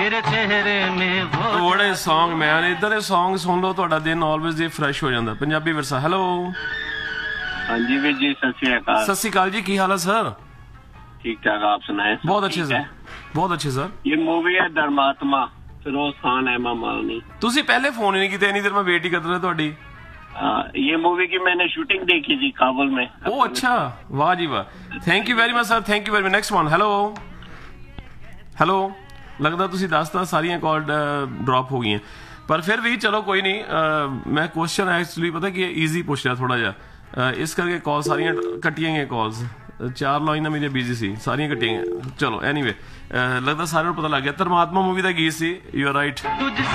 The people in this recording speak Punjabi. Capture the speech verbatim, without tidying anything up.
ਬੜੇ ਸੌਂਗ ਮੈਨ, ਇਦਾਂ ਦੇ ਸੌਂਗ ਸੁਣ ਲਓ ਤੁਹਾਡਾ ਦਿਨ ਆਲਵੇਜ਼ ਹੀ ਫਰੈਸ਼ ਹੋ ਜਾਂਦਾ। ਪੰਜਾਬੀ ਵਿਰਸਾ। ਹੈਲੋ ਹਾਂਜੀ ਵੀਰ जी सत श्री अकाल। सत श्री अकाल जी, की हाल है सर? ठीक ठाक, आप सुनाए? बहुत अच्छे सर, बहुत अच्छे सर। ये मूवी है धर्मात्मा, फिरोज खान, हेमा मालिनी। ਤੁਸੀਂ ਪਹਿਲੇ ਫੋਨ ਹੀ ਨਹੀਂ ਕੀਤਾ, ਇੰਨੀ ਦੇਰ ਮੈਂ ਵੇਟ ਹੀ ਕਰਦਾ ਰਿਹਾ ਤੁਹਾਡੀ। ये मूवी की मैंने शूटिंग देखी थी काबुल में। ओ अच्छा, वाह जी वाह, thank you very much sir, thank you very much. Next one. Hello hello, लगता ਤੁਸੀਂ ਦੱਸਤਾ ਸਾਰੀਆਂ ਕਾਲ ਡ੍ਰੌਪ ਹੋ ਗਈਆਂ, ਪਰ ਫਿਰ ਵੀ ਚਲੋ ਕੋਈ ਨਹੀਂ। ਮੈਂ ਕੁਐਸਚਨ ਐਕਚੁਅਲੀ ਪਤਾ ਕਿ ਈਜ਼ੀ ਪੁੱਛ ਰਿਹਾ ਥੋੜਾ ਜਿਹਾ, ਇਸ ਕਰਕੇ ਕਾਲ ਸਾਰੀਆਂ ਕੱਟੀਆਂ ਗਈਆਂ। ਕਾਲਸ ਚਾਰ ਲਾਈਨਾਂ ਮੇਰੀਆਂ ਬਿਜ਼ੀ ਸੀ, ਸਾਰੀਆਂ ਕੱਟੀਆਂ ਗਈਆਂ। ਚਲੋ ਐਨੀਵੇ, ਲੱਗਦਾ ਸਾਰਿਆਂ ਨੂੰ ਪਤਾ ਲੱਗ ਗਿਆ। ਧਰਮਾਤਮਾ ਮੂਵੀ ਦਾ ਗੀਤ ਸੀ। You are right.